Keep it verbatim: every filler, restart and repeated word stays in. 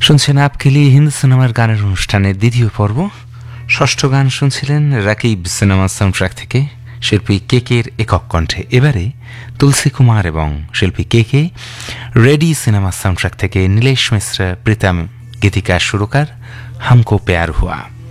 শুনছেন আপকে লিয়ে হিন্দি সিনেমার গানের অনুষ্ঠানের দ্বিতীয় পর্ব। ষষ্ঠ গান শুনছিলেন রাকিব সিনেমা সাউন্ডট্র্যাক থেকে শিল্পী কে কের একক কণ্ঠে। এবারে তুলসী কুমার এবং শিল্পী কে কে রেডি সিনেমা সাউন্ডট্র্যাক থেকে নীলেশ মিশ্রা প্রীতম গীতিকার সুরকার হামকো প্যার হুয়া।